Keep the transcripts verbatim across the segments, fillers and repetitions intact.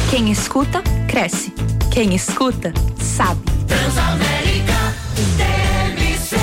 Quem escuta, cresce. Quem escuta, sabe. Transamérica T M C.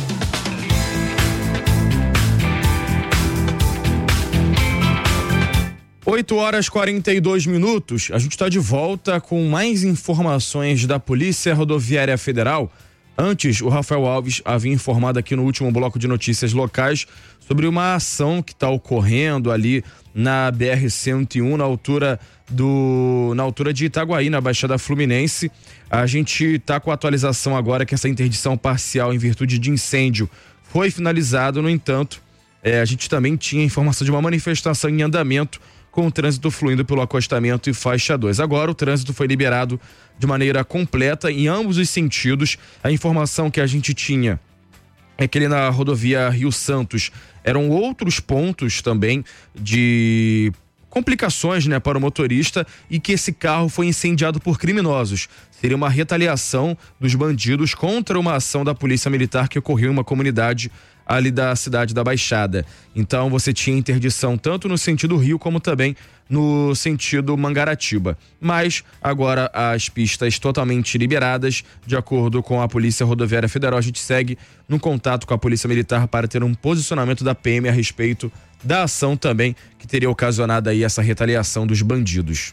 oito horas e quarenta e dois minutos. A gente está de volta com mais informações da Polícia Rodoviária Federal. Antes, o Rafael Alves havia informado aqui no último bloco de notícias locais sobre uma ação que está ocorrendo ali na B R cento e um, na altura do, na altura de Itaguaí, na Baixada Fluminense. A gente está com a atualização agora que essa interdição parcial em virtude de incêndio foi finalizada. No entanto, é, a gente também tinha informação de uma manifestação em andamento com o trânsito fluindo pelo acostamento e faixa dois. Agora o trânsito foi liberado de maneira completa em ambos os sentidos. A informação que a gente tinha é que ali na rodovia Rio Santos eram outros pontos também de complicações, né, para o motorista, e que esse carro foi incendiado por criminosos. Seria uma retaliação dos bandidos contra uma ação da Polícia Militar que ocorreu em uma comunidade ali da cidade da Baixada. Então você tinha interdição tanto no sentido Rio como também no sentido Mangaratiba. Mas agora as pistas totalmente liberadas, de acordo com a Polícia Rodoviária Federal. A gente segue no contato com a Polícia Militar para ter um posicionamento da P M a respeito da ação também que teria ocasionado aí essa retaliação dos bandidos.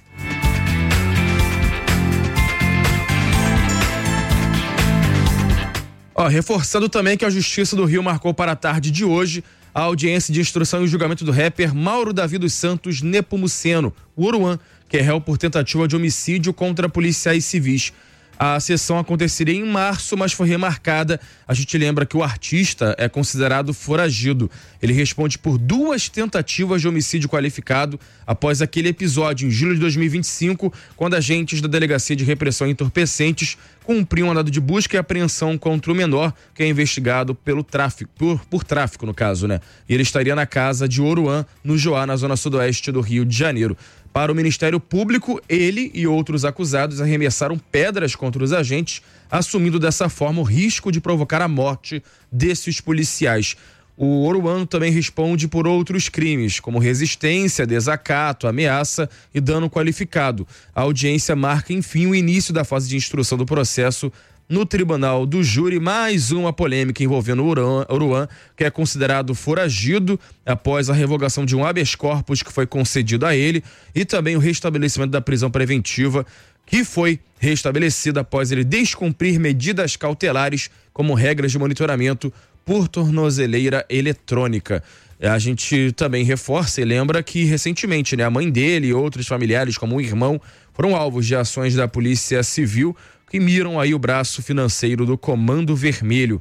Ó, reforçando também que a Justiça do Rio marcou para a tarde de hoje a audiência de instrução e julgamento do rapper Mauro Davi dos Santos Nepomuceno, o Oruan, que é réu por tentativa de homicídio contra policiais civis. A sessão aconteceria em março, mas foi remarcada. A gente lembra que o artista é considerado foragido. Ele responde por duas tentativas de homicídio qualificado após aquele episódio em julho de dois mil e vinte e cinco, quando agentes da Delegacia de Repressão a Entorpecentes cumpriam um mandado de busca e apreensão contra o menor, que é investigado pelo tráfico, por, por tráfico no caso, né? E ele estaria na casa de Oruan, no Joá, na zona sudoeste do Rio de Janeiro. Para o Ministério Público, ele e outros acusados arremessaram pedras contra os agentes, assumindo dessa forma o risco de provocar a morte desses policiais. O Oruan também responde por outros crimes, como resistência, desacato, ameaça e dano qualificado. A audiência marca, enfim, o início da fase de instrução do processo no Tribunal do Júri. Mais uma polêmica envolvendo o Oruan, que é considerado foragido após a revogação de um habeas corpus que foi concedido a ele, e também o restabelecimento da prisão preventiva, que foi restabelecida após ele descumprir medidas cautelares como regras de monitoramento por tornozeleira eletrônica. A gente também reforça e lembra que recentemente, né, a mãe dele e outros familiares, como o irmão, foram alvos de ações da Polícia Civil que miram aí o braço financeiro do Comando Vermelho.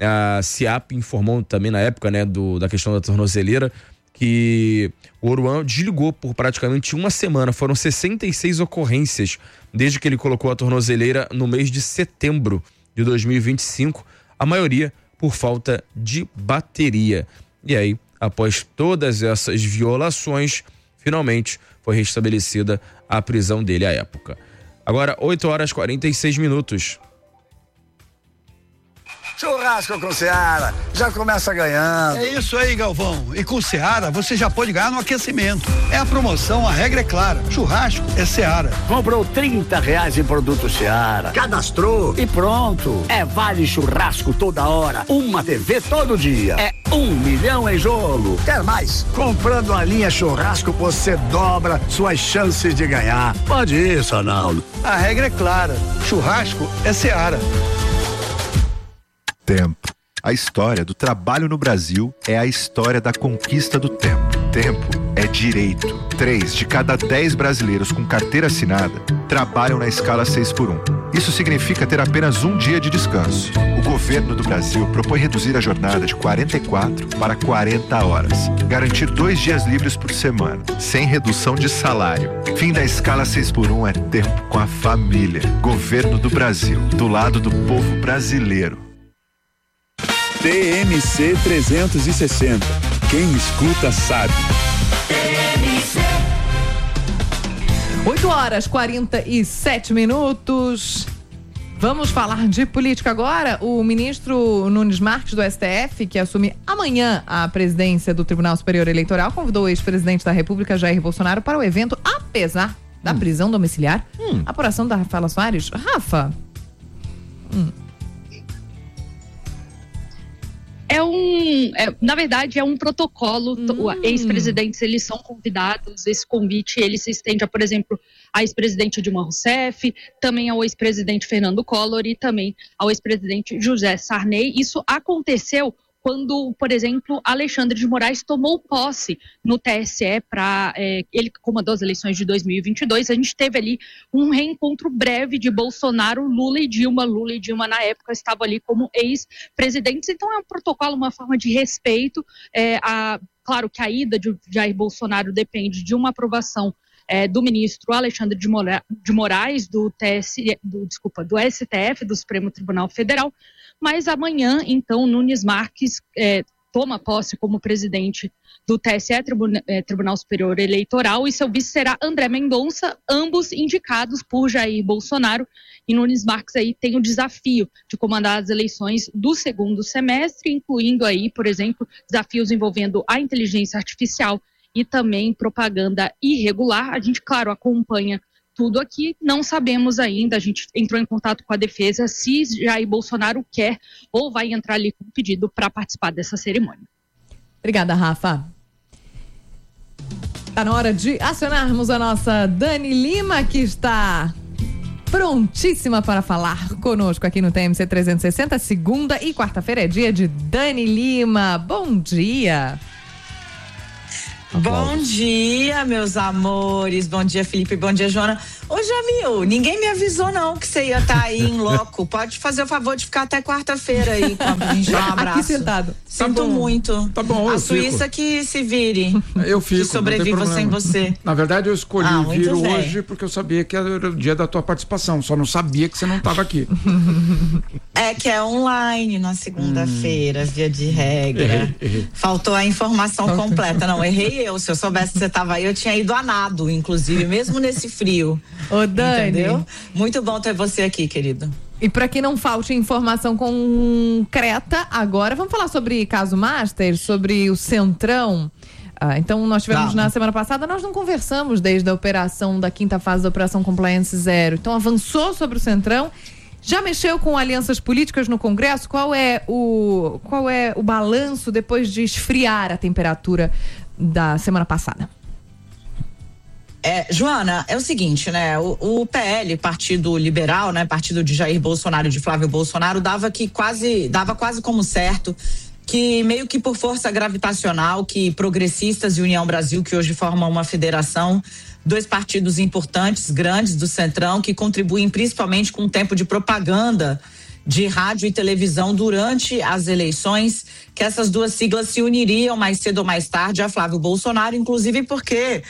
A CIAP informou também na época, né, do, da questão da tornozeleira, que o Oruan desligou por praticamente uma semana. Foram sessenta e seis ocorrências desde que ele colocou a tornozeleira no mês de setembro de dois mil e vinte e cinco, a maioria por falta de bateria. E aí, após todas essas violações, finalmente foi restabelecida a prisão dele à época. Agora, oito horas e quarenta e seis minutos. Churrasco com Seara, já começa ganhando. É isso aí, Galvão. E com Seara, você já pode ganhar no aquecimento. É a promoção, a regra é clara. Churrasco é Seara. Comprou trinta reais em produto Seara, cadastrou e pronto. É vale churrasco toda hora, uma T V todo dia. É um milhão em jogo. Quer mais? Comprando a linha churrasco, você dobra suas chances de ganhar. Pode isso, Arnaldo. A regra é clara. Churrasco é Seara. Tempo. A história do trabalho no Brasil é a história da conquista do tempo. Tempo é direito. Três de cada dez brasileiros com carteira assinada trabalham na escala seis por um. Isso significa ter apenas um dia de descanso. O governo do Brasil propõe reduzir a jornada de quarenta e quatro para quarenta horas. Garantir dois dias livres por semana, sem redução de salário. Fim da escala seis por um é tempo com a família. Governo do Brasil, do lado do povo brasileiro. T M C trezentos e sessenta. Quem escuta sabe. oito horas e quarenta e sete minutos. Vamos falar de política agora. O ministro Nunes Marques, do S T F, que assume amanhã a presidência do Tribunal Superior Eleitoral, convidou o ex-presidente da República, Jair Bolsonaro, para o evento, apesar da hum. prisão domiciliar. Hum. Apuração da Rafaela Soares. Rafa. Hum. É um, é, na verdade, é um protocolo. Hum. Ex-presidentes, eles são convidados. Esse convite, ele se estende a, por exemplo, a ex-presidente Dilma Rousseff, também ao ex-presidente Fernando Collor e também ao ex-presidente José Sarney. Isso aconteceu quando, por exemplo, Alexandre de Moraes tomou posse no T S E para é, ele comandou as eleições de dois mil e vinte e dois. A gente teve ali um reencontro breve de Bolsonaro, Lula e Dilma. Lula e Dilma, na época, estavam ali como ex-presidentes. Então, é um protocolo, uma forma de respeito. É, a, claro que a ida de Jair Bolsonaro depende de uma aprovação É, do ministro Alexandre de, Mora, de Moraes, do, T S, do, desculpa, do S T F, do Supremo Tribunal Federal, mas amanhã, então, Nunes Marques é, toma posse como presidente do T S E, Tribuna, é, Tribunal Superior Eleitoral, e seu vice será André Mendonça, ambos indicados por Jair Bolsonaro, e Nunes Marques aí tem o desafio de comandar as eleições do segundo semestre, incluindo aí, por exemplo, desafios envolvendo a inteligência artificial e também propaganda irregular. A gente, claro, acompanha tudo aqui, não sabemos ainda, a gente entrou em contato com a defesa se Jair Bolsonaro quer ou vai entrar ali com pedido para participar dessa cerimônia. Obrigada, Rafa. Está na hora de acionarmos a nossa Dani Lima, que está prontíssima para falar conosco aqui no T M C trezentos e sessenta. Segunda e quarta-feira é dia de Dani Lima. Bom dia. Bom dia, meus amores. Bom dia, Felipe. Bom dia, Joana. Ô, Jamil, ninguém me avisou não que você ia estar tá aí em loco. Pode fazer o favor de ficar até quarta-feira aí com a gente. Um abraço. Aqui sentado. Sinto tá muito. Tá bom, a Suíça fico. Que se vire. Eu fico. Que sobreviva sem você. Na verdade, eu escolhi ah, vir bem. hoje porque eu sabia que era o dia da tua participação. Só não sabia que você não estava aqui. É que é online na segunda-feira, hum. via de regra. Errei, errei. Faltou a informação completa. Não, errei eu. Se eu soubesse que você estava aí, eu tinha ido a nado, inclusive, mesmo nesse frio. Ô, Dani. Entendeu? Muito bom ter você aqui, querido. E para que não falte informação concreta, agora vamos falar sobre caso Master, sobre o Centrão. Ah, então, nós tivemos Não. na semana passada, nós não conversamos desde a operação da quinta fase da Operação Compliance Zero. Então, avançou sobre o Centrão. Já mexeu com alianças políticas no Congresso? Qual é o, qual é o balanço depois de esfriar a temperatura da semana passada? É, Joana, é o seguinte, né? O, o P L, Partido Liberal, né? Partido de Jair Bolsonaro e de Flávio Bolsonaro, dava que quase, dava quase como certo que meio que por força gravitacional que Progressistas e União Brasil, que hoje formam uma federação, dois partidos importantes, grandes do Centrão, que contribuem principalmente com o tempo de propaganda de rádio e televisão durante as eleições, que essas duas siglas se uniriam mais cedo ou mais tarde a Flávio Bolsonaro, inclusive porque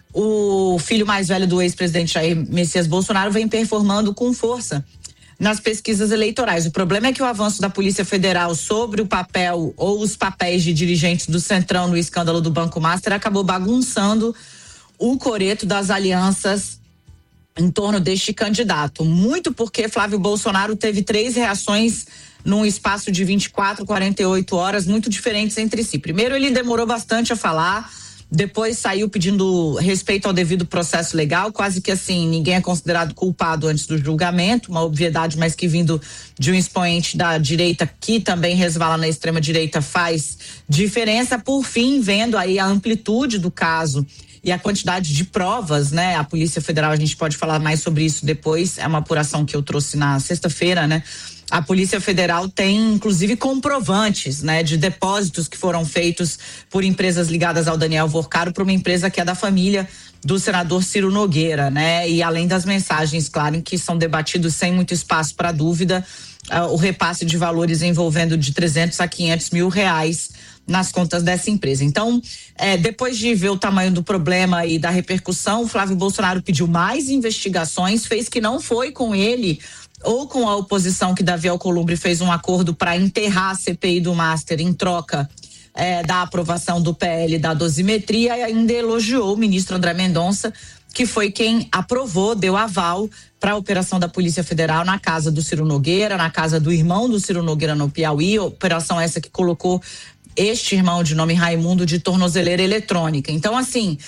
o filho mais velho do ex-presidente Jair Messias Bolsonaro vem performando com força nas pesquisas eleitorais. O problema é que o avanço da Polícia Federal sobre o papel ou os papéis de dirigentes do Centrão no escândalo do Banco Master acabou bagunçando o coreto das alianças em torno deste candidato. Muito porque Flávio Bolsonaro teve três reações num espaço de vinte e quatro, quarenta e oito horas, muito diferentes entre si. Primeiro, ele demorou bastante a falar. Depois saiu pedindo respeito ao devido processo legal, quase que assim, ninguém é considerado culpado antes do julgamento, uma obviedade, mas que vindo de um expoente da direita que também resvala na extrema direita faz diferença. Por fim, vendo aí a amplitude do caso e a quantidade de provas, né? A Polícia Federal, a gente pode falar mais sobre isso depois, é uma apuração que eu trouxe na sexta-feira, né? A Polícia Federal tem, inclusive, comprovantes, né, de depósitos que foram feitos por empresas ligadas ao Daniel Vorcaro para uma empresa que é da família do senador Ciro Nogueira, né? E além das mensagens, claro, em que são debatidos sem muito espaço para dúvida, uh, o repasse de valores envolvendo de trezentos a quinhentos mil reais nas contas dessa empresa. Então, é, depois de ver o tamanho do problema e da repercussão, o Flávio Bolsonaro pediu mais investigações, fez que não foi com ele ou com a oposição que Davi Alcolumbre fez um acordo para enterrar a C P I do Master em troca é, da aprovação do P L da dosimetria, e ainda elogiou o ministro André Mendonça, que foi quem aprovou, deu aval para a operação da Polícia Federal na casa do Ciro Nogueira, na casa do irmão do Ciro Nogueira no Piauí, operação essa que colocou este irmão de nome Raimundo de tornozeleira eletrônica. Então, assim,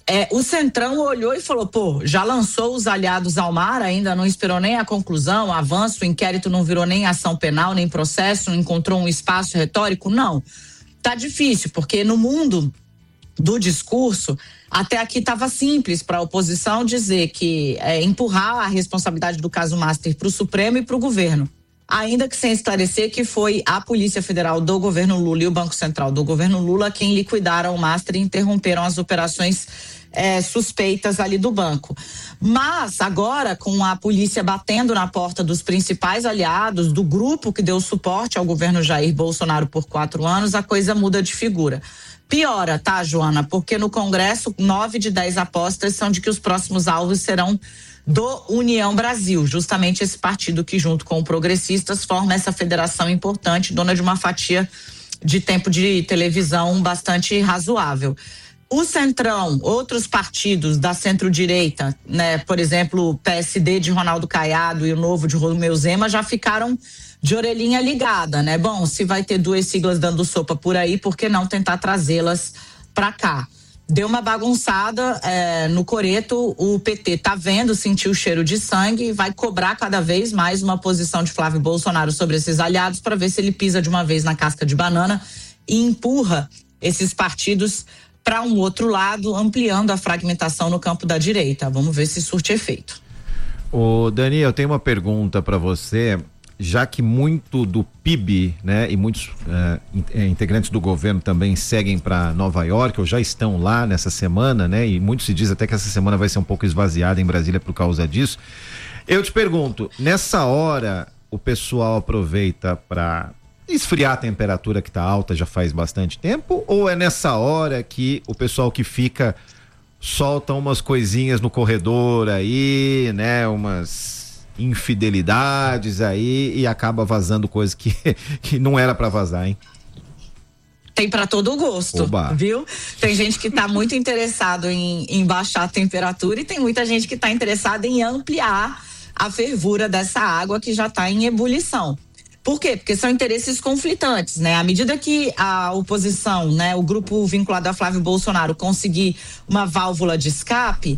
É, o Centrão olhou e falou, pô, já lançou os aliados ao mar, ainda não esperou nem a conclusão, o avanço, o inquérito não virou nem ação penal, nem processo, não encontrou um espaço retórico? Não. Tá difícil, porque no mundo do discurso, até aqui estava simples para a oposição dizer que é, empurrar a responsabilidade do caso Master para o Supremo e para o governo. Ainda que sem esclarecer que foi a Polícia Federal do governo Lula e o Banco Central do governo Lula quem liquidaram o Master e interromperam as operações é, suspeitas ali do banco. Mas agora, com a polícia batendo na porta dos principais aliados, do grupo que deu suporte ao governo Jair Bolsonaro por quatro anos, a coisa muda de figura. Piora, tá, Joana? Porque no Congresso, nove de dez apostas são de que os próximos alvos serão do União Brasil, justamente esse partido que, junto com o Progressistas, forma essa federação importante, dona de uma fatia de tempo de televisão bastante razoável. O Centrão, outros partidos da centro-direita, né, por exemplo, o P S D de Ronaldo Caiado e o Novo de Romeu Zema, já ficaram de orelhinha ligada, né? Bom, se vai ter duas siglas dando sopa por aí, por que não tentar trazê-las para cá? Deu uma bagunçada é, no coreto, o P T tá vendo, sentiu o cheiro de sangue, vai cobrar cada vez mais uma posição de Flávio Bolsonaro sobre esses aliados para ver se ele pisa de uma vez na casca de banana e empurra esses partidos para um outro lado, ampliando a fragmentação no campo da direita. Vamos ver se surte efeito. Ô, Dani, eu tenho uma pergunta para você. Já que muito do P I B, né, e muitos uh, integrantes do governo também seguem para Nova York ou já estão lá nessa semana, né, e muito se diz até que essa semana vai ser um pouco esvaziada em Brasília por causa disso. Eu te pergunto, nessa hora o pessoal aproveita para esfriar a temperatura que está alta já faz bastante tempo, ou é nessa hora que o pessoal que fica solta umas coisinhas no corredor aí, né, umas infidelidades aí e acaba vazando coisa que, que não era para vazar, hein? Tem para todo o gosto, Oba. Viu? Tem gente que tá muito interessado em, em baixar a temperatura e tem muita gente que tá interessada em ampliar a fervura dessa água que já tá em ebulição. Por quê? Porque são interesses conflitantes, né? À medida que a oposição, né, o grupo vinculado a Flávio Bolsonaro conseguir uma válvula de escape,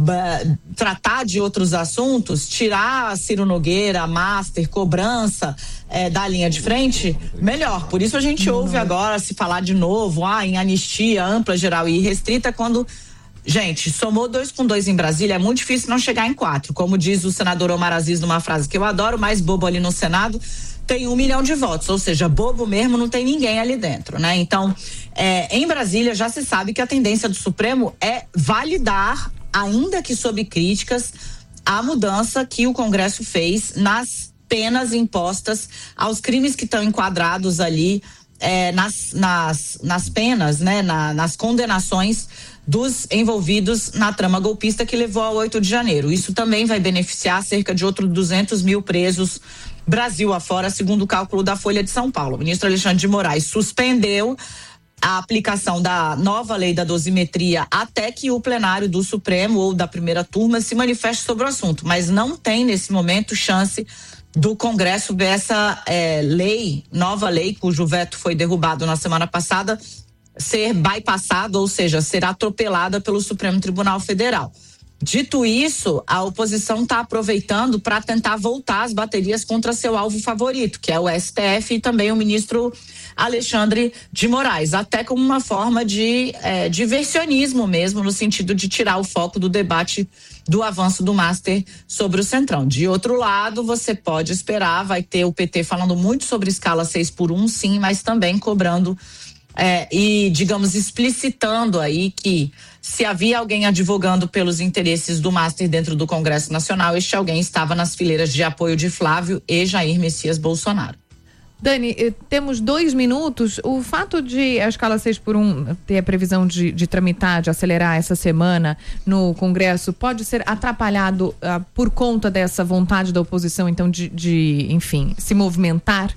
b- tratar de outros assuntos, tirar Ciro Nogueira, Master, cobrança é, da linha de frente, melhor. Por isso a gente ouve agora se falar de novo, ah, em anistia ampla, geral e restrita, quando... Gente, somou dois com dois em Brasília, é muito difícil não chegar em quatro. Como diz o senador Omar Aziz numa frase que eu adoro, mais bobo ali no Senado tem um milhão de votos, ou seja, bobo mesmo não tem ninguém ali dentro, né? Então, é, em Brasília já se sabe que a tendência do Supremo é validar, ainda que sob críticas, a mudança que o Congresso fez nas penas impostas aos crimes que estão enquadrados ali é, nas, nas, nas penas, né? Na, nas condenações dos envolvidos na trama golpista que levou ao oito de janeiro. Isso também vai beneficiar cerca de outros duzentos mil presos Brasil afora, segundo o cálculo da Folha de São Paulo. O ministro Alexandre de Moraes suspendeu a aplicação da nova lei da dosimetria até que o plenário do Supremo ou da primeira turma se manifeste sobre o assunto, mas não tem nesse momento chance do Congresso ver essa é, lei, nova lei, cujo veto foi derrubado na semana passada, ser bypassada, ou seja, ser atropelada pelo Supremo Tribunal Federal. Dito isso, a oposição está aproveitando para tentar voltar as baterias contra seu alvo favorito, que é o S T F e também o ministro Alexandre de Moraes, até como uma forma de é, diversionismo mesmo, no sentido de tirar o foco do debate do avanço do Master sobre o Centrão. De outro lado, você pode esperar, vai ter o P T falando muito sobre escala seis por um, sim, mas também cobrando É, e, digamos, explicitando aí que se havia alguém advogando pelos interesses do Master dentro do Congresso Nacional, este alguém estava nas fileiras de apoio de Flávio e Jair Messias Bolsonaro. Dani, temos dois minutos. O fato de a escala seis por um ter a previsão de, de tramitar, de acelerar essa semana no Congresso, pode ser atrapalhado uh, por conta dessa vontade da oposição, então, de, de enfim, se movimentar?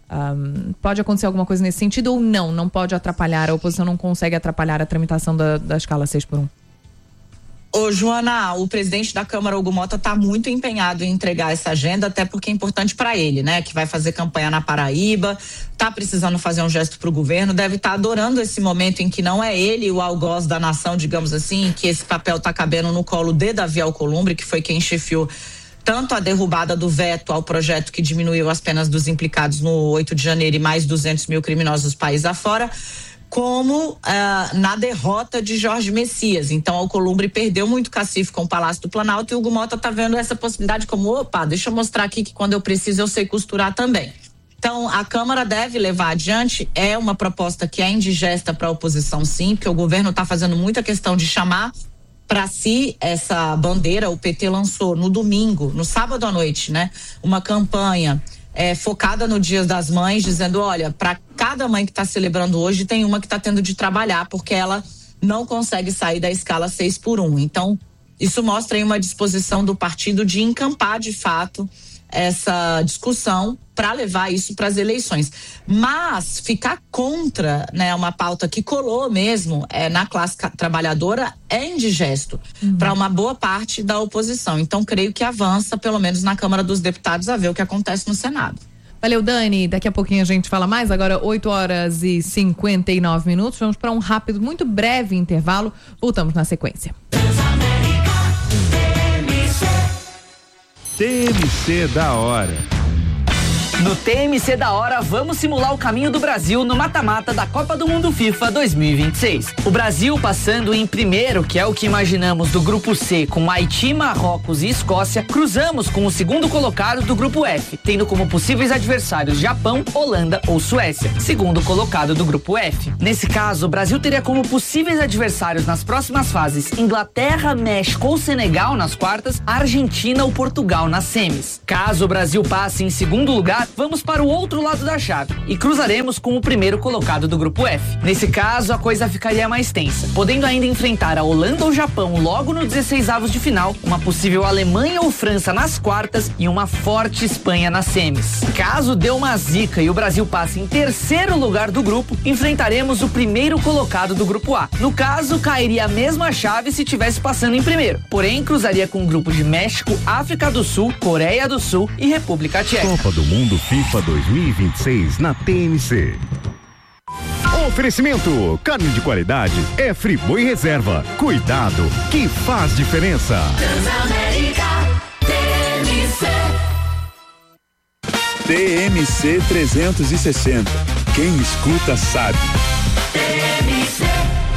Um, pode acontecer alguma coisa nesse sentido ou não? Não pode atrapalhar, a oposição não consegue atrapalhar a tramitação da, da escala seis por um? Ô, Joana, o presidente da Câmara, Hugo Mota, está muito empenhado em entregar essa agenda, até porque é importante para ele, né? Que vai fazer campanha na Paraíba, tá precisando fazer um gesto pro governo, deve estar tá adorando esse momento em que não é ele o algoz da nação, digamos assim, que esse papel tá cabendo no colo de Davi Alcolumbre, que foi quem chefiou tanto a derrubada do veto ao projeto que diminuiu as penas dos implicados no oito de janeiro e mais duzentos mil criminosos país afora, como ah, na derrota de Jorge Messias. Então, Alcolumbre perdeu muito cacife com o Palácio do Planalto e o Hugo Mota tá vendo essa possibilidade como, opa, deixa eu mostrar aqui que quando eu preciso eu sei costurar também. Então, a Câmara deve levar adiante, é uma proposta que é indigesta para a oposição, sim, porque o governo está fazendo muita questão de chamar para si essa bandeira. O P T lançou no domingo, no sábado à noite, né, uma campanha É, focada no Dia das Mães, dizendo, olha, para cada mãe que está celebrando hoje, tem uma que está tendo de trabalhar, porque ela não consegue sair da escala seis por um. Então, isso mostra aí uma disposição do partido de encampar, de fato, essa discussão para levar isso para as eleições. Mas ficar contra, né, uma pauta que colou mesmo é, na classe trabalhadora é indigesto uhum. para uma boa parte da oposição. Então, creio que avança, pelo menos na Câmara dos Deputados, a ver o que acontece no Senado. Valeu, Dani. Daqui a pouquinho a gente fala mais. Agora, oito horas e cinquenta e nove minutos. Vamos para um rápido, muito breve intervalo. Voltamos na sequência. T M C da hora. No T M C da hora, vamos simular o caminho do Brasil no mata-mata da Copa do Mundo FIFA dois mil e vinte e seis. O Brasil passando em primeiro, que é o que imaginamos, do grupo C, com Haiti, Marrocos e Escócia, cruzamos com o segundo colocado do grupo F, tendo como possíveis adversários Japão, Holanda ou Suécia, segundo colocado do grupo F. Nesse caso, o Brasil teria como possíveis adversários nas próximas fases Inglaterra, México ou Senegal nas quartas, Argentina ou Portugal nas semis. Caso o Brasil passe em segundo lugar, vamos para o outro lado da chave e cruzaremos com o primeiro colocado do grupo F. Nesse caso, a coisa ficaria mais tensa, podendo ainda enfrentar a Holanda ou Japão logo no dezesseis avos de final, uma possível Alemanha ou França nas quartas e uma forte Espanha nas semis. Caso dê uma zica e o Brasil passe em terceiro lugar do grupo, enfrentaremos o primeiro colocado do grupo A. No caso, cairia a mesma chave se tivesse passando em primeiro, porém cruzaria com o grupo de México, África do Sul, Coreia do Sul e República Tcheca. Copa do Mundo FIFA dois mil e vinte e seis na T M C. Oferecimento: carne de qualidade é Friboi Reserva. Cuidado que faz diferença. Transamérica T M C. T M C trezentos e sessenta. Quem escuta sabe. T M C.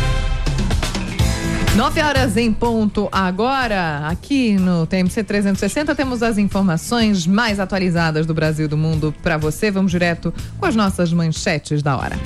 Nove horas em ponto agora, aqui no T M C trezentos e sessenta, temos as informações mais atualizadas do Brasil e do mundo para você. Vamos direto com as nossas manchetes da hora.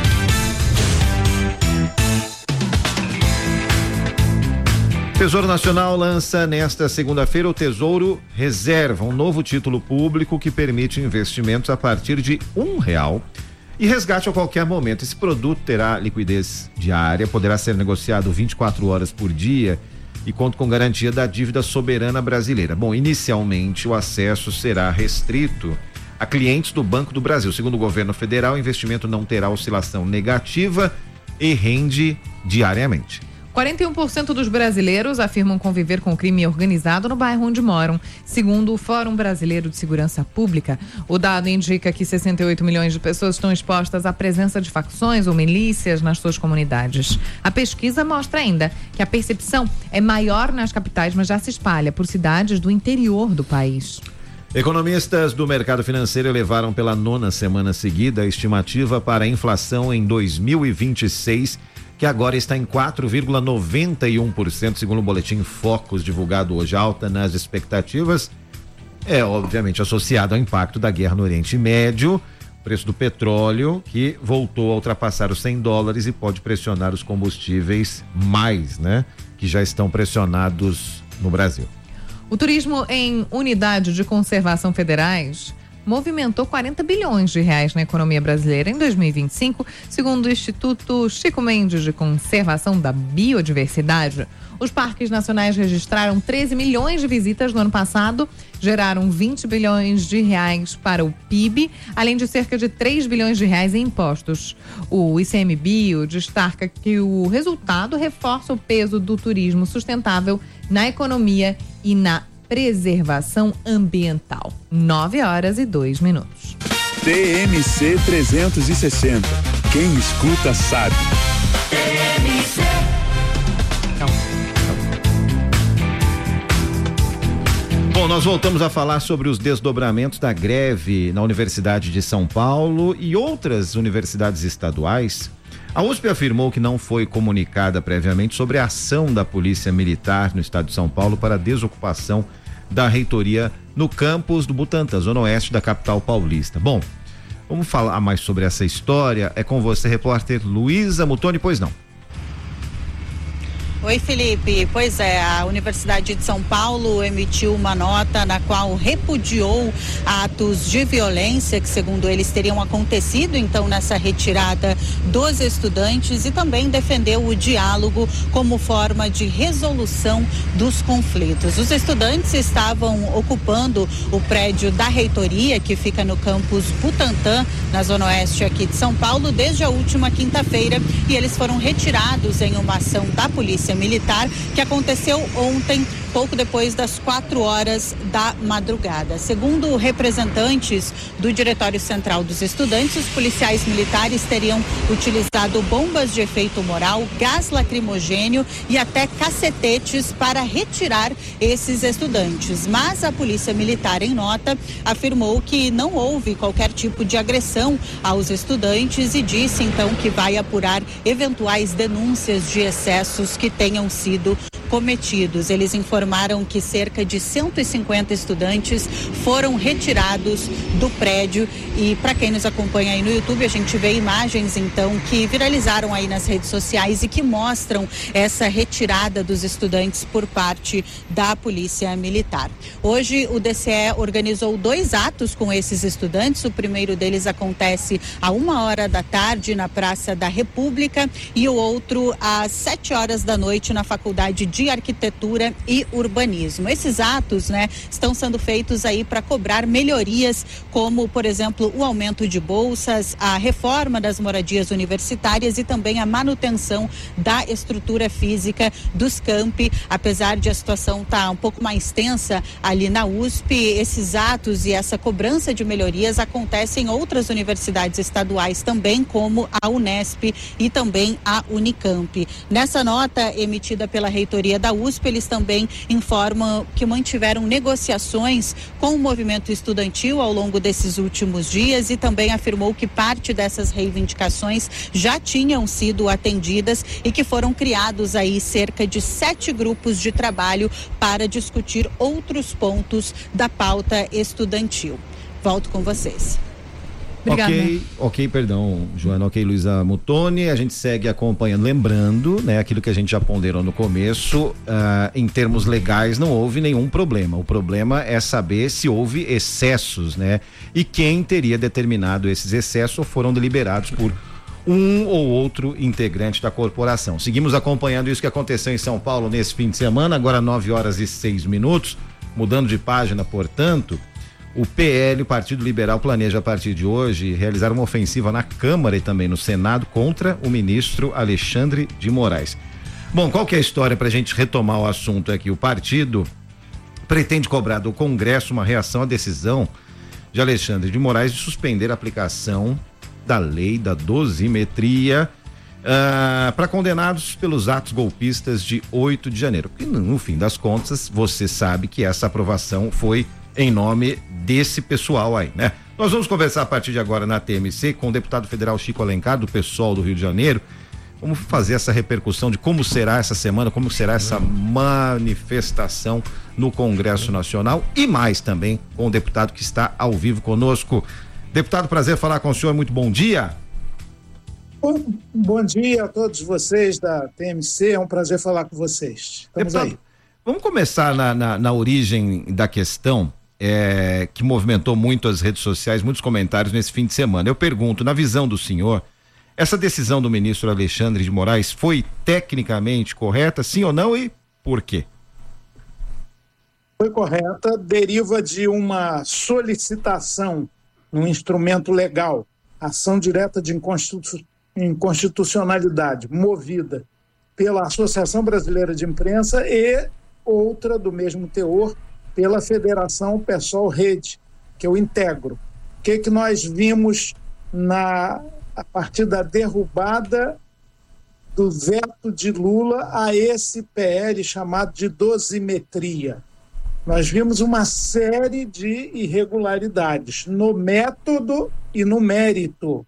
Tesouro Nacional lança nesta segunda-feira o Tesouro Reserva, um novo título público que permite investimentos a partir de um real e resgate a qualquer momento. Esse produto terá liquidez diária, poderá ser negociado vinte e quatro horas por dia e conta com garantia da dívida soberana brasileira. Bom, inicialmente o acesso será restrito a clientes do Banco do Brasil. Segundo o governo federal, o investimento não terá oscilação negativa e rende diariamente. quarenta e um por cento dos brasileiros afirmam conviver com o crime organizado no bairro onde moram. Segundo o Fórum Brasileiro de Segurança Pública, o dado indica que sessenta e oito milhões de pessoas estão expostas à presença de facções ou milícias nas suas comunidades. A pesquisa mostra ainda que a percepção é maior nas capitais, mas já se espalha por cidades do interior do país. Economistas do mercado financeiro elevaram pela nona semana seguida a estimativa para a inflação em dois mil e vinte e seis, que agora está em quatro vírgula noventa e um por cento, segundo o boletim Focus, divulgado hoje. Alta nas expectativas é obviamente associado ao impacto da guerra no Oriente Médio, preço do petróleo que voltou a ultrapassar os cem dólares e pode pressionar os combustíveis mais, né? Que já estão pressionados no Brasil. O turismo em unidade de conservação federais movimentou quarenta bilhões de reais na economia brasileira em dois mil e vinte e cinco, segundo o Instituto Chico Mendes de Conservação da Biodiversidade. Os parques nacionais registraram treze milhões de visitas no ano passado, geraram vinte bilhões de reais para o P I B, além de cerca de três bilhões de reais em impostos. O I C M Bio destaca que o resultado reforça o peso do turismo sustentável na economia e na preservação ambiental. nove horas e dois minutos. T M C trezentos e sessenta. Quem escuta sabe. T M C. Bom, nós voltamos a falar sobre os desdobramentos da greve na Universidade de São Paulo e outras universidades estaduais. A U S P afirmou que não foi comunicada previamente sobre a ação da Polícia Militar no estado de São Paulo para a desocupação da reitoria no campus do Butantã, zona oeste da capital paulista. Bom, vamos falar mais sobre essa história. É com você, repórter Luísa Mutoni, pois não? Oi, Felipe. Pois é, a Universidade de São Paulo emitiu uma nota na qual repudiou atos de violência que, segundo eles, teriam acontecido então nessa retirada dos estudantes e também defendeu o diálogo como forma de resolução dos conflitos. Os estudantes estavam ocupando o prédio da reitoria, que fica no campus Butantã, na zona oeste aqui de São Paulo, desde a última quinta-feira, e eles foram retirados em uma ação da Polícia Militar que aconteceu ontem, pouco depois das quatro horas da madrugada. Segundo representantes do Diretório Central dos Estudantes, os policiais militares teriam utilizado bombas de efeito moral, gás lacrimogênio e até cacetetes para retirar esses estudantes. Mas a Polícia Militar, em nota, afirmou que não houve qualquer tipo de agressão aos estudantes e disse então que vai apurar eventuais denúncias de excessos que tenham sido cometidos. Eles informaram que cerca de cento e cinquenta estudantes foram retirados do prédio e, para quem nos acompanha aí no YouTube, a gente vê imagens então que viralizaram aí nas redes sociais e que mostram essa retirada dos estudantes por parte da Polícia Militar. Hoje o D C E organizou dois atos com esses estudantes. O primeiro deles acontece a uma hora da tarde na Praça da República e o outro às sete horas da noite na Faculdade de de Arquitetura e Urbanismo. Esses atos, né, estão sendo feitos aí para cobrar melhorias, como, por exemplo, o aumento de bolsas, a reforma das moradias universitárias e também a manutenção da estrutura física dos campi. Apesar de a situação estar um pouco mais tensa ali na U S P, esses atos e essa cobrança de melhorias acontecem em outras universidades estaduais também, como a Unesp e também a Unicamp. Nessa nota emitida pela reitoria da U S P, eles também informam que mantiveram negociações com o movimento estudantil ao longo desses últimos dias e também afirmou que parte dessas reivindicações já tinham sido atendidas e que foram criados aí cerca de sete grupos de trabalho para discutir outros pontos da pauta estudantil. Volto com vocês. Obrigada. Ok, ok, perdão, Joana, ok, Luísa Mutoni, a gente segue acompanhando, lembrando, né, aquilo que a gente já ponderou no começo, uh, em termos legais não houve nenhum problema, o problema é saber se houve excessos, né, e quem teria determinado esses excessos ou foram deliberados por um ou outro integrante da corporação. Seguimos acompanhando isso que aconteceu em São Paulo nesse fim de semana, agora nove horas e seis minutos, mudando de página, portanto. O P L, o Partido Liberal, planeja a partir de hoje realizar uma ofensiva na Câmara e também no Senado contra o ministro Alexandre de Moraes. Bom, qual que é a história para a gente retomar o assunto aqui? O partido pretende cobrar do Congresso uma reação à decisão de Alexandre de Moraes de suspender a aplicação da lei da dosimetria uh, para condenados pelos atos golpistas de oito de janeiro. Porque no fim das contas, você sabe que essa aprovação foi em nome desse pessoal aí, né? Nós vamos conversar a partir de agora na T M C com o deputado federal Chico Alencar, do PSOL do Rio de Janeiro. Vamos fazer essa repercussão de como será essa semana, como será essa manifestação no Congresso Nacional e mais também com o deputado que está ao vivo conosco. Deputado, prazer falar com o senhor, muito bom dia. Bom, bom dia a todos vocês da T M C, é um prazer falar com vocês. Estamos deputado, aí. Vamos começar na, na, na origem da questão. é, que movimentou muito as redes sociais, muitos comentários nesse fim de semana. Eu pergunto, na visão do senhor, essa decisão do ministro Alexandre de Moraes foi tecnicamente correta, sim ou não, e por quê? Foi correta, deriva de uma solicitação num instrumento legal, ação direta de inconstitu- inconstitucionalidade, movida pela Associação Brasileira de Imprensa e outra do mesmo teor pela Federação PSOL Rede, que eu integro. O que, que nós vimos na, a partir da derrubada do veto de Lula a esse P L chamado de dosimetria? Nós vimos uma série de irregularidades no método e no mérito.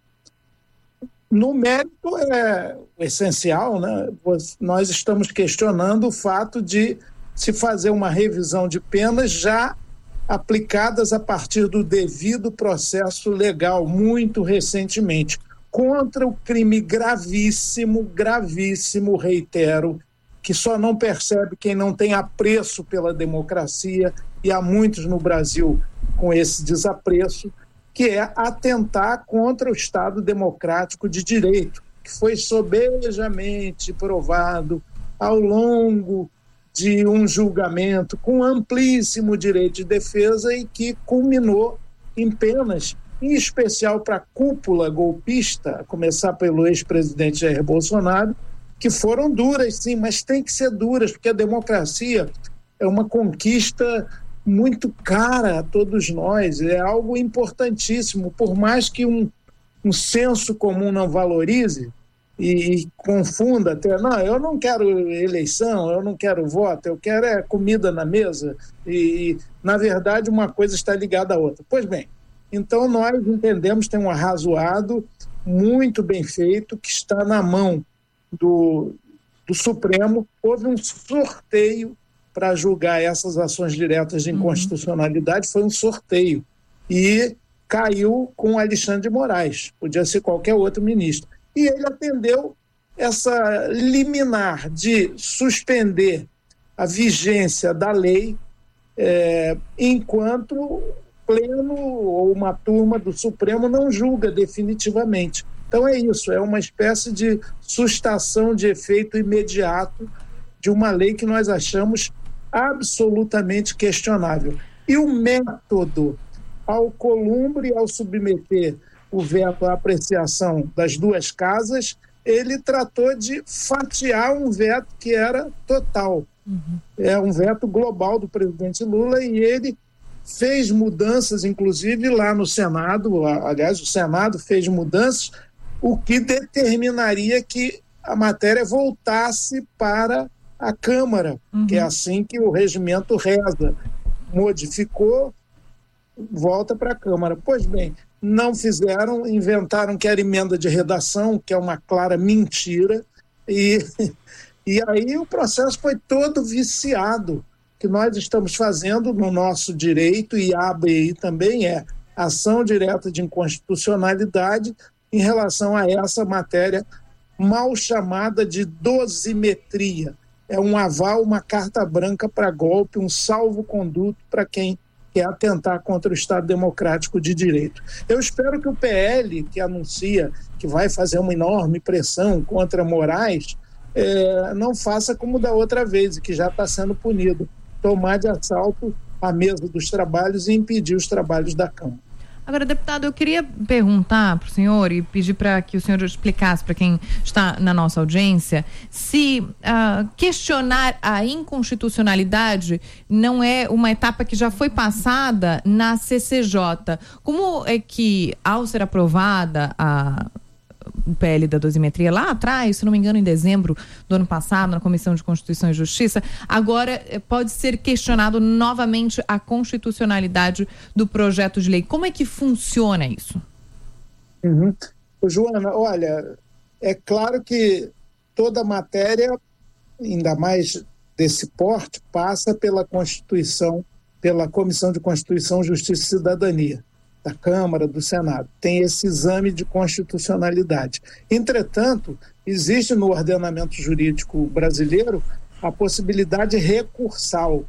No mérito é essencial, né? Nós estamos questionando o fato de se fazer uma revisão de penas já aplicadas a partir do devido processo legal, muito recentemente, contra o crime gravíssimo, gravíssimo, reitero, que só não percebe quem não tem apreço pela democracia, e há muitos no Brasil com esse desapreço, que é atentar contra o Estado democrático de direito, que foi sobejamente provado ao longo de um julgamento com amplíssimo direito de defesa e que culminou em penas, em especial para a cúpula golpista, a começar pelo ex-presidente Jair Bolsonaro, que foram duras, sim, mas tem que ser duras, porque a democracia é uma conquista muito cara a todos nós, é algo importantíssimo, por mais que um, um senso comum não valorize e, e confunda até, não, eu não quero eleição, eu não quero voto, eu quero é comida na mesa, e, na verdade, uma coisa está ligada à outra. Pois bem, então nós entendemos, tem um arrazoado muito bem feito, que está na mão do, do Supremo. Houve um sorteio para julgar essas ações diretas de inconstitucionalidade, uhum. Foi um sorteio, e caiu com Alexandre de Moraes, podia ser qualquer outro ministro. E ele atendeu essa liminar de suspender a vigência da lei é, enquanto pleno ou uma turma do Supremo não julga definitivamente. Então é isso, é uma espécie de sustação de efeito imediato de uma lei que nós achamos absolutamente questionável. E o método, ao Columbre e ao submeter o veto à apreciação das duas casas, ele tratou de fatiar um veto que era total. Uhum. É um veto global do presidente Lula, e ele fez mudanças, inclusive lá no Senado, aliás, o Senado fez mudanças, o que determinaria que a matéria voltasse para a Câmara, uhum. que é assim que o regimento reza. Modificou, volta para a Câmara. Pois bem, não fizeram, inventaram que era emenda de redação, que é uma clara mentira, e, e aí o processo foi todo viciado. O que nós estamos fazendo no nosso direito, e a A B I também, é ação direta de inconstitucionalidade em relação a essa matéria mal chamada de dosimetria. É um aval, uma carta branca para golpe, um salvo-conduto para quem quer atentar contra o Estado democrático de direito. Eu espero que o P L, que anuncia que vai fazer uma enorme pressão contra Moraes, é, não faça como da outra vez, e que já está sendo punido, tomar de assalto a mesa dos trabalhos e impedir os trabalhos da Câmara. Agora, deputado, eu queria perguntar para o senhor e pedir para que o senhor explicasse para quem está na nossa audiência se uh, questionar a inconstitucionalidade não é uma etapa que já foi passada na C C J. Como é que, ao ser aprovada a o P L da dosimetria lá atrás, se não me engano, em dezembro do ano passado, na Comissão de Constituição e Justiça, agora pode ser questionado novamente a constitucionalidade do projeto de lei. Como é que funciona isso? Uhum. Joana, olha, é claro que toda matéria, ainda mais desse porte, passa pela Constituição, pela Comissão de Constituição, Justiça e Cidadania da Câmara, do Senado. Tem esse exame de constitucionalidade. Entretanto, existe no ordenamento jurídico brasileiro a possibilidade recursal.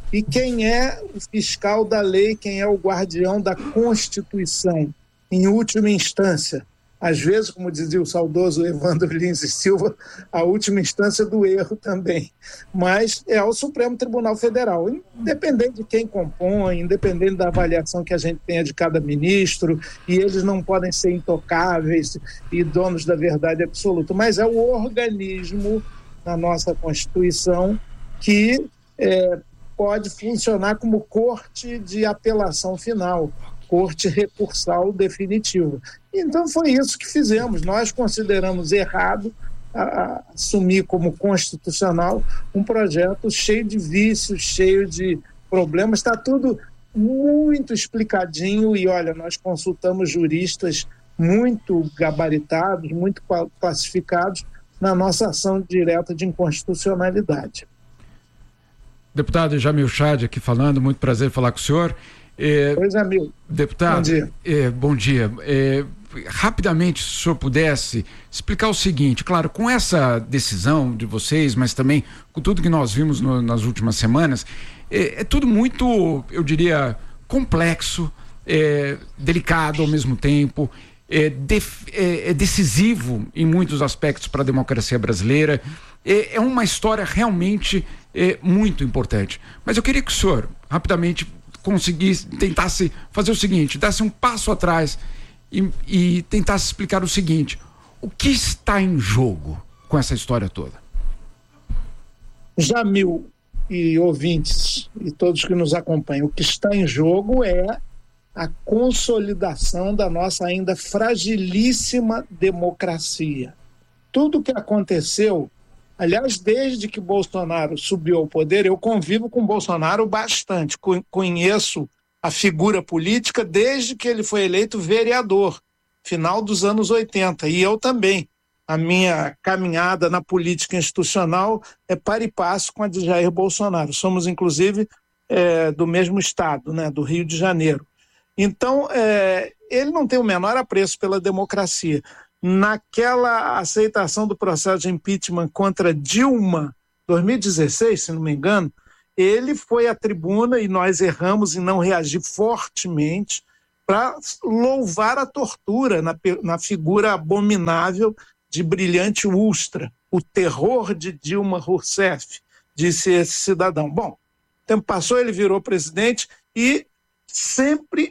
E quem é o fiscal da lei, quem é o guardião da Constituição, em última instância? Às vezes, como dizia o saudoso Evandro Lins e Silva, a última instância do erro também. Mas é o Supremo Tribunal Federal, independente de quem compõe, independente da avaliação que a gente tenha de cada ministro, e eles não podem ser intocáveis e donos da verdade absoluta, mas é o organismo na nossa Constituição que é, pode funcionar como corte de apelação final, corte recursal definitiva. Então foi isso que fizemos. Nós consideramos errado a, a, assumir como constitucional um projeto cheio de vícios, cheio de problemas. Está tudo muito explicadinho e, olha, nós consultamos juristas muito gabaritados, muito classificados na nossa ação direta de inconstitucionalidade. Deputado Jamil Chad aqui falando, muito prazer falar com o senhor. É, pois é, meu. Deputado, bom dia. É, bom dia. É, rapidamente, se o senhor pudesse explicar o seguinte, claro, com essa decisão de vocês, mas também com tudo que nós vimos no, nas últimas semanas, é, é tudo muito, eu diria, complexo, é, delicado ao mesmo tempo, é, def, é, é decisivo em muitos aspectos para a democracia brasileira, é, é uma história realmente é, muito importante. Mas eu queria que o senhor, rapidamente, conseguisse, tentasse fazer o seguinte, desse um passo atrás e, e tentasse explicar o seguinte: o que está em jogo com essa história toda? Jamil e ouvintes e todos que nos acompanham, o que está em jogo é a consolidação da nossa ainda fragilíssima democracia. Tudo o que aconteceu, aliás, desde que Bolsonaro subiu ao poder, eu convivo com Bolsonaro bastante, conheço a figura política desde que ele foi eleito vereador, final dos anos oitenta, e eu também. A minha caminhada na política institucional é par e passo com a de Jair Bolsonaro. Somos, inclusive, é, do mesmo estado, né, do Rio de Janeiro. Então, é, ele não tem o menor apreço pela democracia. Naquela aceitação do processo de impeachment contra Dilma, dois mil e dezesseis, se não me engano, ele foi à tribuna e nós erramos em não reagir fortemente para louvar a tortura na, na figura abominável de Brilhante Ustra, o terror de Dilma Rousseff, disse esse cidadão. Bom, o tempo passou, ele virou presidente e sempre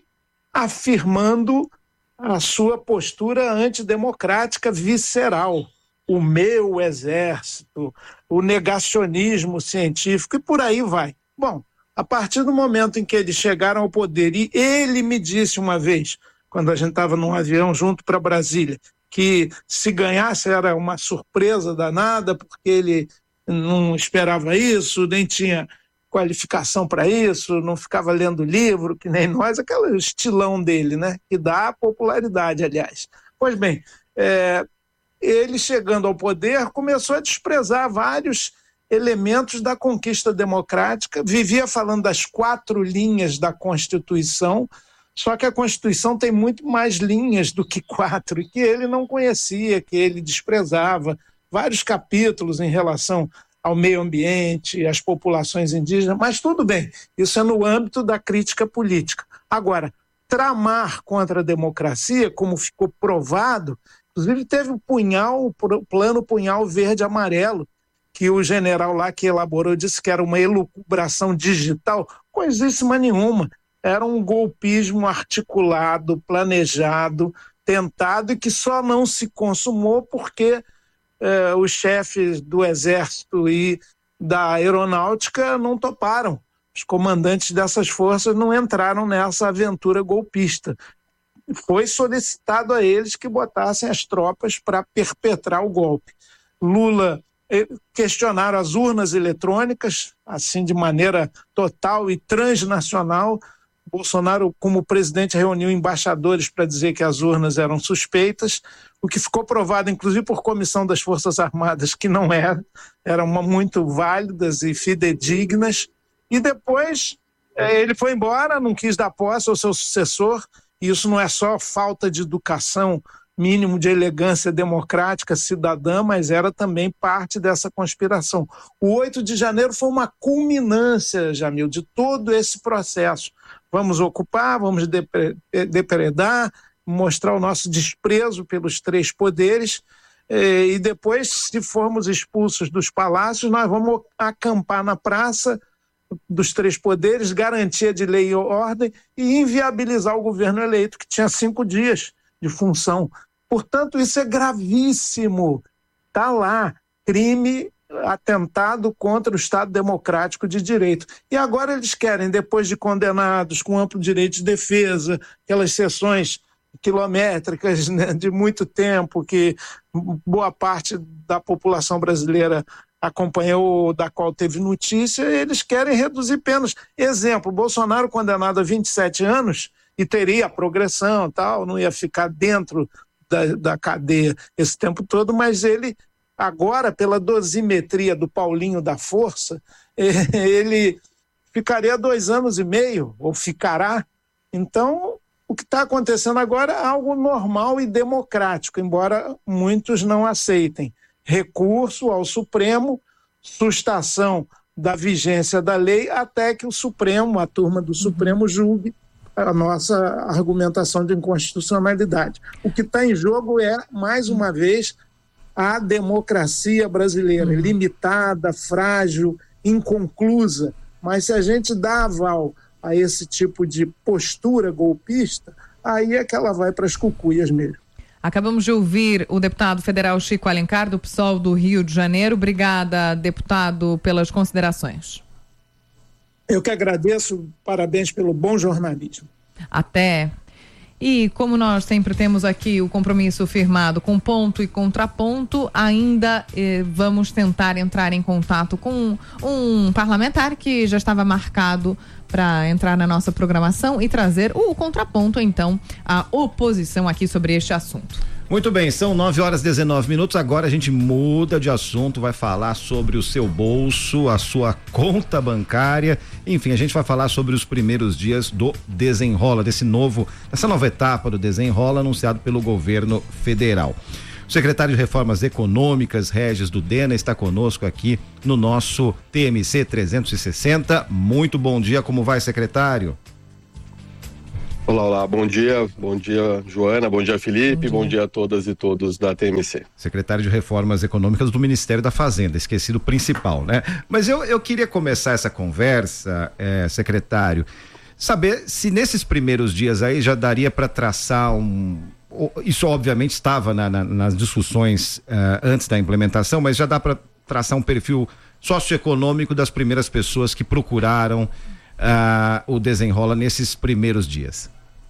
afirmando a sua postura antidemocrática visceral, o meu exército, o negacionismo científico e por aí vai. Bom, a partir do momento em que eles chegaram ao poder, e ele me disse uma vez, quando a gente estava num avião junto para Brasília, que se ganhasse era uma surpresa danada, porque ele não esperava isso, nem tinha qualificação para isso, não ficava lendo livro, que nem nós, aquele estilão dele, né? Que dá popularidade, aliás. Pois bem, é, ele chegando ao poder começou a desprezar vários elementos da conquista democrática, vivia falando das quatro linhas da Constituição, só que a Constituição tem muito mais linhas do que quatro, e que ele não conhecia, que ele desprezava, vários capítulos em relação ao meio ambiente, às populações indígenas, mas tudo bem, isso é no âmbito da crítica política. Agora, tramar contra a democracia, como ficou provado, inclusive teve o punhal, o plano punhal verde-amarelo, que o general lá que elaborou disse que era uma elucubração digital, coisíssima nenhuma, era um golpismo articulado, planejado, tentado e que só não se consumou porque eh, os chefes do Exército e da Aeronáutica não toparam. Os comandantes dessas forças não entraram nessa aventura golpista. Foi solicitado a eles que botassem as tropas para perpetrar o golpe. Lula eh, questionaram as urnas eletrônicas, assim de maneira total e transnacional. Bolsonaro, como presidente, reuniu embaixadores para dizer que as urnas eram suspeitas, o que ficou provado, inclusive, por comissão das Forças Armadas, que não eram, eram muito válidas e fidedignas. E depois eh, ele foi embora, não quis dar posse ao seu sucessor, e isso não é só falta de educação mínimo de elegância democrática cidadã, mas era também parte dessa conspiração. O oito de janeiro foi uma culminância, Jamil, de todo esse processo. Vamos ocupar, vamos depredar, mostrar o nosso desprezo pelos três poderes, e depois, se formos expulsos dos palácios, nós vamos acampar na praça dos três poderes, garantia de lei e ordem e inviabilizar o governo eleito, que tinha cinco dias de função. Portanto, isso é gravíssimo. Está lá, crime, atentado contra o Estado Democrático de Direito. E agora eles querem, depois de condenados com amplo direito de defesa, aquelas sessões quilométricas, né, de muito tempo, que boa parte da população brasileira acompanhou, da qual teve notícia, eles querem reduzir penas. Exemplo, Bolsonaro condenado a vinte e sete anos e teria a progressão, tal, não ia ficar dentro da, da cadeia esse tempo todo, mas ele, agora, pela dosimetria do Paulinho da Força, ele ficaria dois anos e meio, ou ficará. Então, o que está acontecendo agora é algo normal e democrático, embora muitos não aceitem. Recurso ao Supremo, sustação da vigência da lei, até que o Supremo, a turma do Supremo, julgue a nossa argumentação de inconstitucionalidade. O que está em jogo é, mais uma vez, a democracia brasileira, limitada, frágil, inconclusa. Mas se a gente dá aval a esse tipo de postura golpista, aí é que ela vai para as cucuias mesmo. Acabamos de ouvir o deputado federal Chico Alencar, do P SOL do Rio de Janeiro. Obrigada, deputado, pelas considerações. Eu que agradeço, parabéns pelo bom jornalismo. Até. E como nós sempre temos aqui o compromisso firmado com ponto e contraponto, ainda eh, vamos tentar entrar em contato com um parlamentar que já estava marcado para entrar na nossa programação e trazer o contraponto, então, a oposição aqui sobre este assunto. Muito bem, são nove horas e dezenove minutos. Agora a gente muda de assunto, vai falar sobre o seu bolso, a sua conta bancária. Enfim, a gente vai falar sobre os primeiros dias do Desenrola, desse novo, dessa nova etapa do Desenrola anunciado pelo governo federal. O secretário de Reformas Econômicas, Regis Dudena, está conosco aqui no nosso T M C trezentos e sessenta. Muito bom dia, como vai, secretário? Olá, olá, bom dia, bom dia, Joana, bom dia, Felipe, bom dia, bom dia a todas e todos da T M C. Secretário de Reformas Econômicas do Ministério da Fazenda, esqueci do principal, né? Mas eu, eu queria começar essa conversa, é, secretário, saber se nesses primeiros dias aí já daria para traçar um... Isso obviamente estava na, na, nas discussões uh, antes da implementação, mas já dá para traçar um perfil socioeconômico das primeiras pessoas que procuraram uh, o Desenrola nesses primeiros dias.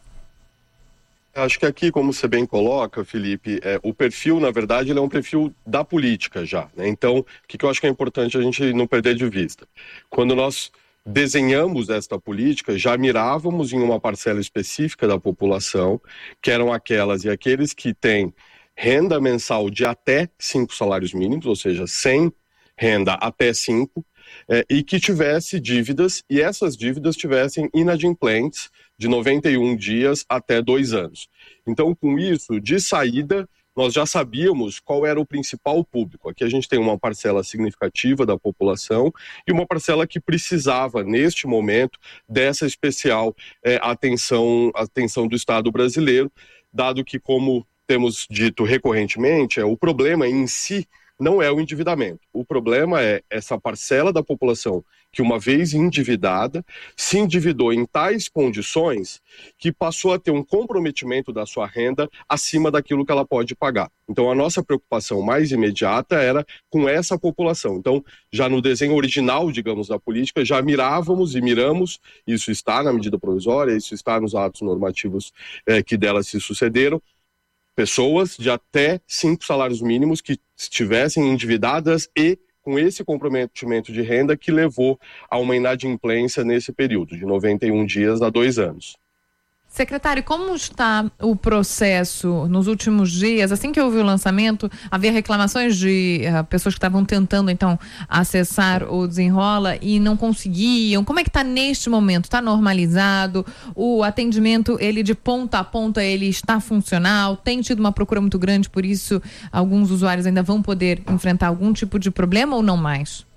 Acho que aqui, como você bem coloca, Felipe, é, o perfil, na verdade, ele é um perfil da política já, né? Então, o que, que eu acho que é importante a gente não perder de vista? Quando nós desenhamos esta política, já mirávamos em uma parcela específica da população, que eram aquelas e aqueles que têm renda mensal de até cinco salários mínimos, ou seja, sem renda até cinco, eh, e que tivesse dívidas, e essas dívidas tivessem inadimplentes de noventa e um dias até dois anos. Então, com isso, de saída, nós já sabíamos qual era o principal público. Aqui a gente tem uma parcela significativa da população e uma parcela que precisava, neste momento, dessa especial eh, atenção, atenção do Estado brasileiro, dado que, como temos dito recorrentemente, é, o problema em si não é o endividamento. O problema é essa parcela da população que, uma vez endividada, se endividou em tais condições que passou a ter um comprometimento da sua renda acima daquilo que ela pode pagar. Então, a nossa preocupação mais imediata era com essa população. Então, já no desenho original, digamos, da política, já mirávamos e miramos, isso está na medida provisória, isso está nos atos normativos eh, que dela se sucederam, pessoas de até cinco salários mínimos que estivessem endividadas e com esse comprometimento de renda que levou a uma inadimplência nesse período, de noventa e um dias a dois anos. Secretário, como está o processo nos últimos dias? Assim que houve o lançamento, havia reclamações de uh, pessoas que estavam tentando, então, acessar o Desenrola e não conseguiam. Como é que está neste momento? Está normalizado? O atendimento, ele de ponta a ponta, ele está funcional? Tem tido uma procura muito grande, por isso alguns usuários ainda vão poder enfrentar algum tipo de problema ou não mais?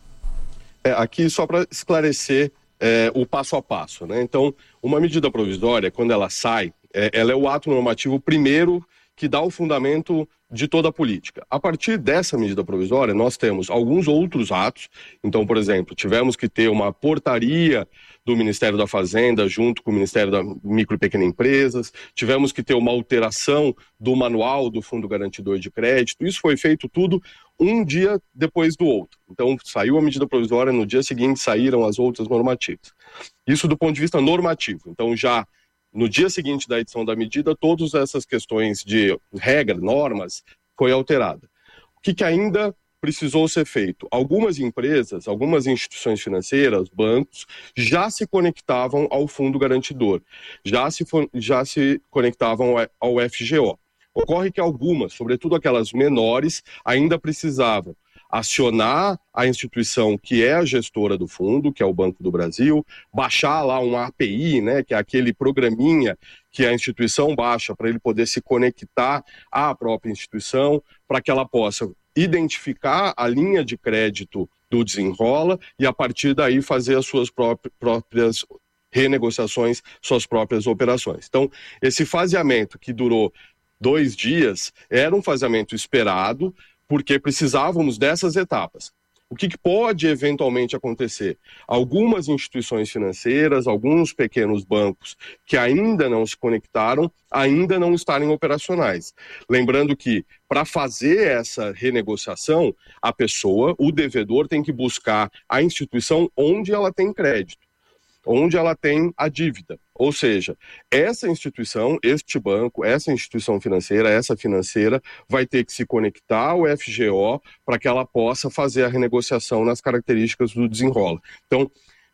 É, aqui só para esclarecer é, o passo a passo, né? Então, uma medida provisória, quando ela sai, é, ela é o ato normativo primeiro que dá o fundamento de toda a política. A partir dessa medida provisória, nós temos alguns outros atos. Então, por exemplo, tivemos que ter uma portaria do Ministério da Fazenda junto com o Ministério da Micro e Pequena Empresas, tivemos que ter uma alteração do manual do Fundo Garantidor de Crédito. Isso foi feito tudo um dia depois do outro. Então, saiu a medida provisória, no dia seguinte saíram as outras normativas. Isso do ponto de vista normativo. Então, já no dia seguinte da edição da medida, todas essas questões de regra, normas, foi alterada. O que, que ainda precisou ser feito? Algumas empresas, algumas instituições financeiras, bancos, já se conectavam ao Fundo Garantidor, já se, já se conectavam ao F G O. Ocorre que algumas, sobretudo aquelas menores, ainda precisavam acionar a instituição que é a gestora do fundo, que é o Banco do Brasil, baixar lá um A P I, né, que é aquele programinha que a instituição baixa para ele poder se conectar à própria instituição, para que ela possa identificar a linha de crédito do Desenrola e, a partir daí, fazer as suas próprias renegociações, suas próprias operações. Então, esse faseamento que durou dois dias era um faseamento esperado, porque precisávamos dessas etapas. O que, que pode eventualmente acontecer? Algumas instituições financeiras, alguns pequenos bancos que ainda não se conectaram, ainda não estarem operacionais. Lembrando que, para fazer essa renegociação, a pessoa, o devedor, tem que buscar a instituição onde ela tem crédito, onde ela tem a dívida. Ou seja, essa instituição, este banco, essa instituição financeira, essa financeira, vai ter que se conectar ao F G O para que ela possa fazer a renegociação nas características do Desenrola. Então,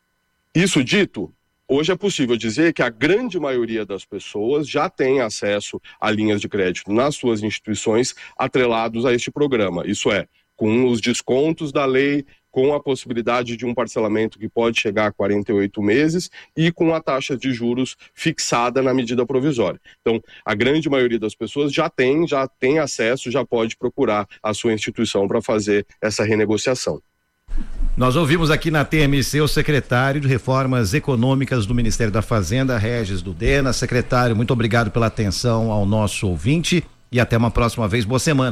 isso dito, hoje é possível dizer que a grande maioria das pessoas já tem acesso a linhas de crédito nas suas instituições atrelados a este programa. Isso é, com os descontos da lei, com a possibilidade de um parcelamento que pode chegar a quarenta e oito meses e com a taxa de juros fixada na medida provisória. Então, a grande maioria das pessoas já tem, já tem acesso, já pode procurar a sua instituição para fazer essa renegociação. Nós ouvimos aqui na T M C o secretário de Reformas Econômicas do Ministério da Fazenda, Regis Dudena. Secretário, muito obrigado pela atenção ao nosso ouvinte e até uma próxima vez. Boa semana.